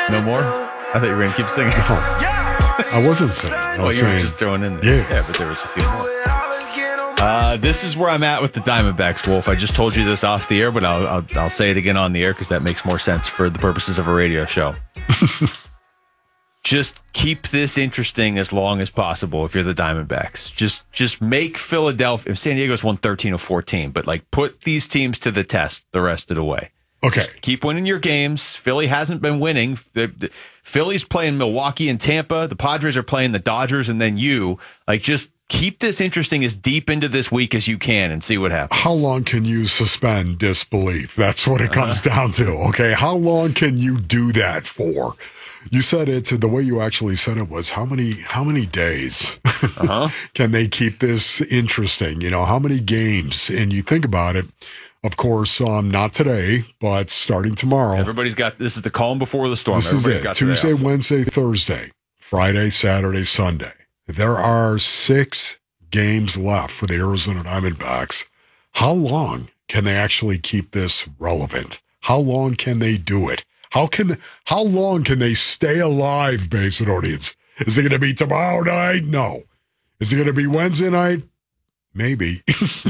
No more? I thought you were going to keep singing. I wasn't singing. I was you were saying, just throwing in there. Yeah. But there was a few more. This is where I'm at with the Diamondbacks, Wolf. I just told you this off the air, but I'll say it again on the air because that makes more sense for the purposes of a radio show. Just keep this interesting as long as possible if you're the Diamondbacks. Just make Philadelphia. San Diego's won 13 of 14, but like put these teams to the test the rest of the way. okay. Just keep winning your games. Philly hasn't been winning. The Philly's playing Milwaukee and Tampa. The Padres are playing the Dodgers, and then you. Like, just keep this interesting as deep into this week as you can and see what happens. How long can you suspend disbelief? That's what it comes down to. Okay. How long can you do that for? You said it, the way you actually said it was how many days can they keep this interesting? You know, how many games? And you think about it, of course, not today, but starting tomorrow. Everybody's got, this is the calm before the storm. This is it. Tuesday, Wednesday, Thursday, Friday, Saturday, Sunday. There are 6 games left for the Arizona Diamondbacks. How long can they actually keep this relevant? How long can they do it? How long can they stay alive, Basin audience? Is it going to be tomorrow night? No. Is it going to be Wednesday night? Maybe.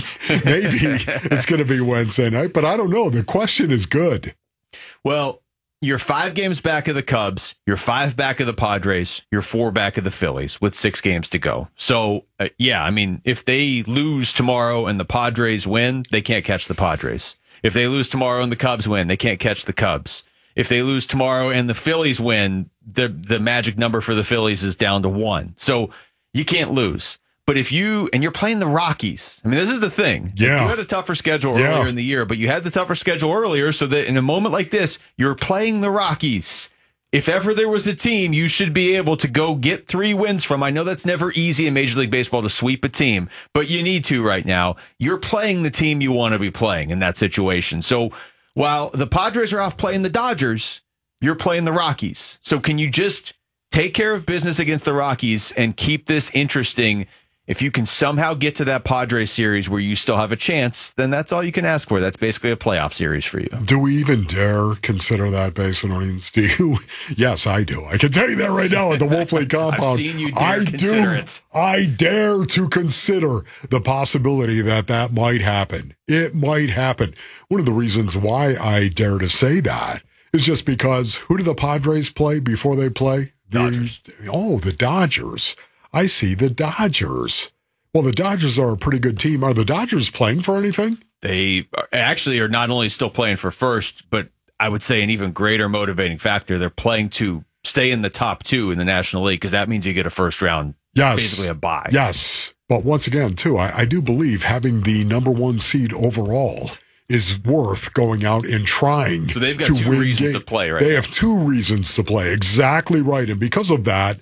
Maybe it's going to be Wednesday night, but I don't know. The question is good. Well, you're 5 games back of the Cubs. You're 5 back of the Padres. You're 4 back of the Phillies with 6 games to go. So, yeah, I mean, if they lose tomorrow and the Padres win, they can't catch the Padres. If they lose tomorrow and the Cubs win, they can't catch the Cubs. If they lose tomorrow and the Phillies win, the magic number for the Phillies is down to 1. So you can't lose. But if you're playing the Rockies, I mean, this is the thing. Yeah. You had a tougher schedule earlier in the year, but you had the tougher schedule earlier so that in a moment like this, you're playing the Rockies. If ever there was a team you should be able to go get 3 wins from, I know that's never easy in Major League Baseball to sweep a team, but you need to right now. You're playing the team you want to be playing in that situation. So while the Padres are off playing the Dodgers, you're playing the Rockies. So can you just take care of business against the Rockies and keep this interesting? If you can somehow get to that Padres series where you still have a chance, then that's all you can ask for. That's basically a playoff series for you. Do we even dare consider that, Basin audience? Do you? Yes, I do. I can tell you that right now at the Wolf Lake compound. I've seen you dare consider it. I dare to consider the possibility that might happen. It might happen. One of the reasons why I dare to say that is just because who do the Padres play before they play? Dodgers. The Dodgers. I see, the Dodgers. Well, the Dodgers are a pretty good team. Are the Dodgers playing for anything? They actually are not only still playing for first, but I would say an even greater motivating factor. They're playing to stay in the top 2 in the National League because that means you get a first round, basically a bye. Yes. But once again, too, I do believe having the number 1 seed overall is worth going out and trying. So they've got 2 reasons to play, right? They have 2 reasons to play. Exactly right. And because of that,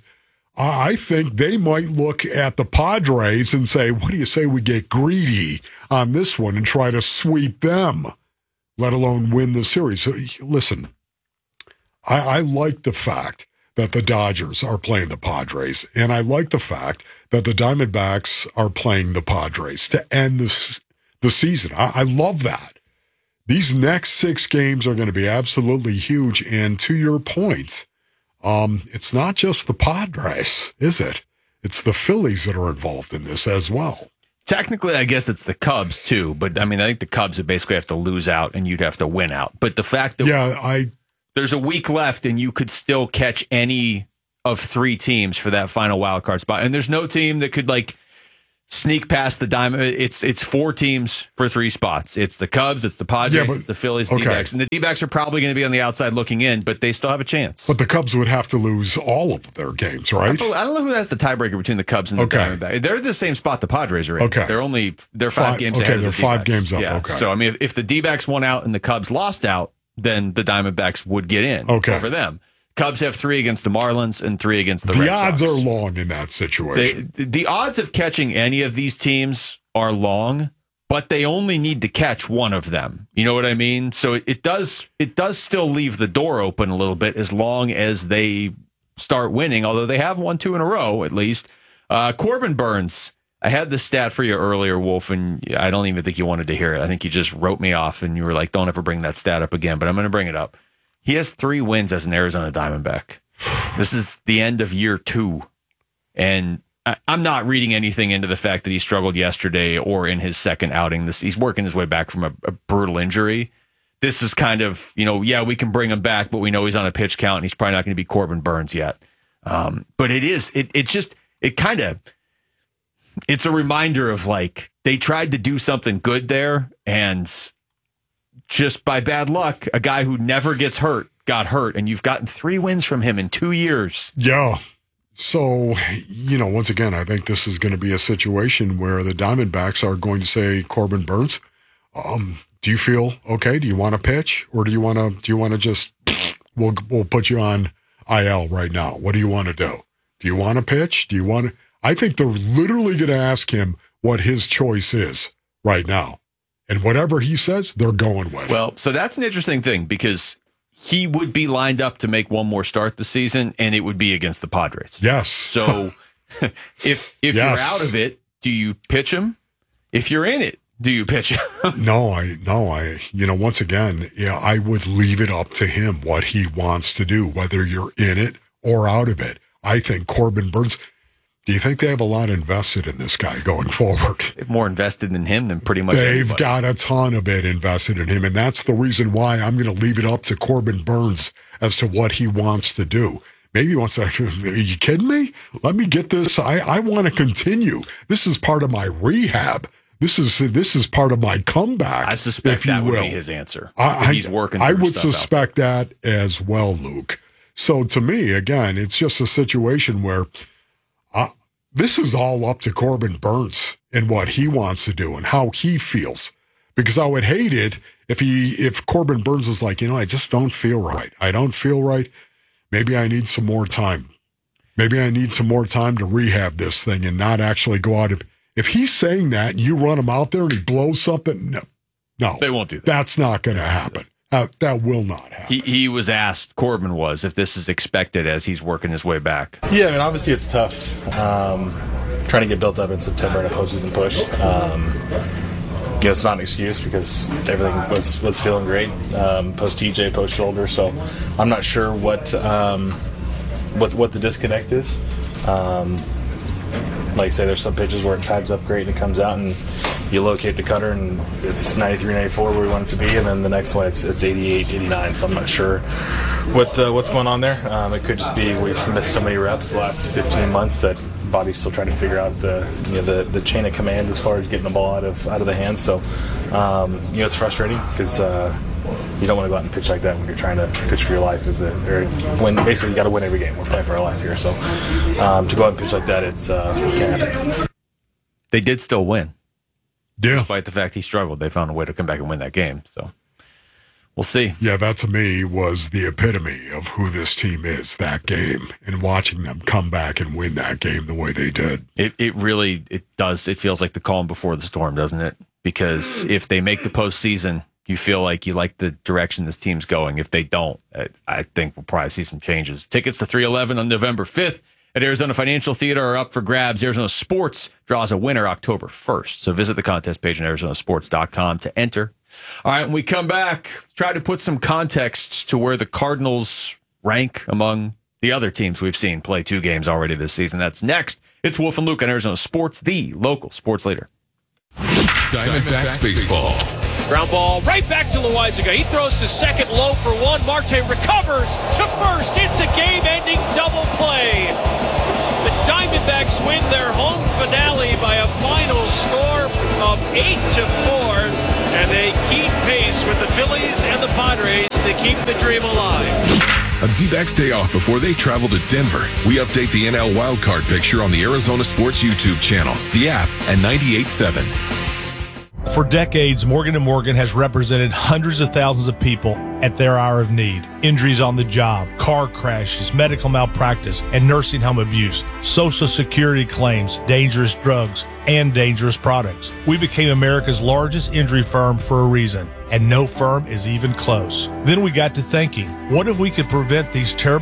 I think they might look at the Padres and say, what do you say we get greedy on this one and try to sweep them, let alone win the series? So, listen, I like the fact that the Dodgers are playing the Padres, and I like the fact that the Diamondbacks are playing the Padres to end the season. I love that. These next 6 games are going to be absolutely huge, and to your point, it's not just the Padres, is it? It's the Phillies that are involved in this as well. Technically, I guess it's the Cubs, too. But, I mean, I think the Cubs would basically have to lose out and you'd have to win out. But the fact that there's a week left and you could still catch any of 3 teams for that final wild card spot. And there's no team that could, sneak past the Diamond. It's 4 teams for 3 spots. It's the Cubs, it's the Padres, it's the Phillies, D-backs. And the D-backs are probably going to be on the outside looking in, but they still have a chance. But the Cubs would have to lose all of their games, right? I don't know who has the tiebreaker between the Cubs and the Diamondbacks. They're the same spot the Padres are in. Okay. They're 5 games ahead of the they're 5 D-backs. games up. Yeah. Okay. So, I mean, if the D-backs won out and the Cubs lost out, then the Diamondbacks would get in over them. Cubs have 3 against the Marlins and 3 against the Red Sox. The odds are long in that situation. The odds of catching any of these teams are long, but they only need to catch one of them. You know what I mean? So it does still leave the door open a little bit as long as they start winning, although they have won 2 in a row at least. Corbin Burns, I had the stat for you earlier, Wolf, and I don't even think you wanted to hear it. I think you just wrote me off and you were like, don't ever bring that stat up again, but I'm going to bring it up. He has 3 wins as an Arizona Diamondback. This is the end of year 2. And I'm not reading anything into the fact that he struggled yesterday or in his second outing. He's working his way back from a brutal injury. This is kind of, we can bring him back, but we know he's on a pitch count and he's probably not going to be Corbin Burnes yet. But it's a reminder of like they tried to do something good there, and just by bad luck, a guy who never gets hurt got hurt, and you've gotten 3 wins from him in 2 years. Yeah. So, once again, I think this is going to be a situation where the Diamondbacks are going to say, Corbin Burnes, do you feel okay? Do you want to pitch, or do you want to just we'll put you on IL right now? What do you want to do? Do you want to pitch? Do you want to? I think they're literally going to ask him what his choice is right now, and whatever he says, they're going with. Well, so that's an interesting thing because he would be lined up to make one more start this season, and it would be against the Padres. Yes. So if you're out of it, do you pitch him? If you're in it, do you pitch him? No, once again, I would leave it up to him what he wants to do, whether you're in it or out of it. I think Corbin Burnes, do you think they have a lot invested in this guy going forward? They've more invested in him than pretty much They've anybody. got a ton of it invested in him, and that's the reason why I'm going to leave it up to Corbin Burnes as to what he wants to do. Maybe he wants to, are you kidding me? Let me get this. I want to continue. This is part of my rehab. This is part of my comeback. I suspect that would be his answer. He's working. I would suspect that as well, Luke. So to me, again, it's just a situation where this is all up to Corbin Burnes and what he wants to do and how he feels. Because I would hate it if Corbin Burnes is like, I just don't feel right. I don't feel right. Maybe I need some more time. Maybe I need some more time to rehab this thing and not actually go out. If he's saying that and you run him out there and he blows something, no. They won't do that. That's not going to happen. That will not happen. He was asked, Corbin was, if this is expected as he's working his way back. Yeah, obviously it's tough trying to get built up in September in a postseason push. It's not an excuse because everything was feeling great post TJ, post shoulder. So I'm not sure what the disconnect is. Like I say, there's some pitches where it times up great and it comes out and you locate the cutter and it's 93, 94 where we want it to be, and then the next one it's 88, 89. So I'm not sure what's going on there. It could just be we've missed so many reps the last 15 months that body's still trying to figure out the chain of command as far as getting the ball out of the hand. So it's frustrating because you don't want to go out and pitch like that when you're trying to pitch for your life. Basically you got to win every game. We're playing for our life here. So to go out and pitch like that, it can't happen. They did still win. Yeah. Despite the fact he struggled, they found a way to come back and win that game. So we'll see. Yeah, that to me was the epitome of who this team is, that game, and watching them come back and win that game the way they did. It really does. It feels like the calm before the storm, doesn't it? Because if they make the postseason, you feel like you like the direction this team's going. If they don't, I think we'll probably see some changes. Tickets to 311 on November 5th at Arizona Financial Theater are up for grabs. Arizona Sports draws a winner October 1st. So visit the contest page on arizonasports.com to enter. All right, when we come back, let's try to put some context to where the Cardinals rank among the other teams we've seen play 2 games already this season. That's next. It's Wolf and Luke on Arizona Sports, the local sports leader. Diamondbacks baseball. Ground ball right back to Loaisiga. He throws to second, low for 1. Marte recovers to first. It's a game-ending double play. The Diamondbacks win their home finale by a final score of 8-4, and they keep pace with the Phillies and the Padres to keep the dream alive. On D-backs day off before they travel to Denver, we update the NL wildcard picture on the Arizona Sports YouTube channel, the app, and 98.7. For decades, Morgan & Morgan has represented hundreds of thousands of people at their hour of need. Injuries on the job, car crashes, medical malpractice, and nursing home abuse, Social Security claims, dangerous drugs, and dangerous products. We became America's largest injury firm for a reason, and no firm is even close. Then we got to thinking, what if we could prevent these terrible